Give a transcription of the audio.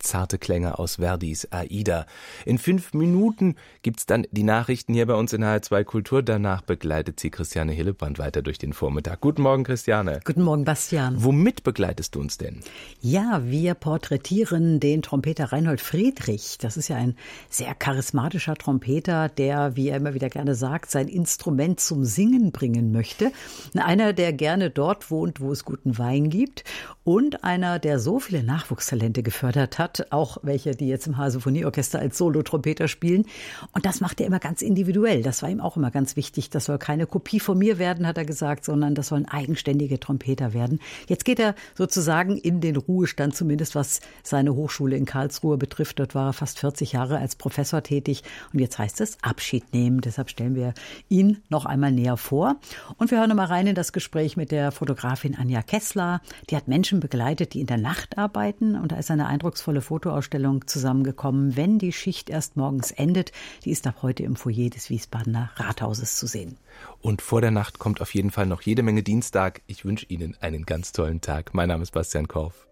zarte Klänge aus Verdis Aida. In 5 Minuten gibt's dann die Nachrichten hier bei uns in HR2 Kultur. Danach begleitet sie Christiane Hillebrand weiter durch den Vormittag. Guten Morgen, Christiane. Guten Morgen, Bastian. Womit begleitest du uns denn? Ja, wir porträtieren den Trompeter Reinhold Friedrich. Das ist ja ein sehr charismatischer Trompeter, der, wie er immer wieder gerne sagt, sein Instrument zum Singen bringen möchte. Einer, der gerne dort wohnt, wo es guten Wein gibt. Und einer, der so viele Nachwuchstalente gefördert hat, auch welche, die jetzt im HR-Symphonieorchester als Solotrompeter spielen. Und das macht er immer ganz individuell. Das war ihm auch immer ganz wichtig. Das soll keine Kopie von mir werden, hat er gesagt, sondern das sollen eigenständige Trompeter werden. Jetzt geht er sozusagen in den Ruhestand, zumindest was seine Hochschule in Karlsruhe betrifft. Dort war er fast 40 Jahre als Professor tätig. Und jetzt heißt es Abschied nehmen. Deshalb stellen wir ihn noch einmal näher vor. Und wir hören noch mal rein in das Gespräch mit der Fotografin Anja Kessler. Die hat Menschen begleitet, die in der Nacht arbeiten. Und da ist eine eindrucksvolle Fotoausstellung zusammengekommen, wenn die Schicht erst morgens endet. Die ist ab heute im Foyer des Wiesbadener Rathauses zu sehen. Und vor der Nacht kommt auf jeden Fall noch jede Menge Dienstag. Ich wünsche Ihnen einen ganz tollen Tag. Mein Name ist Bastian Korf.